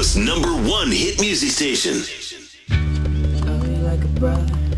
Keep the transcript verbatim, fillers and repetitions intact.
Toronto's number one hit music station. Oh, you like a brother?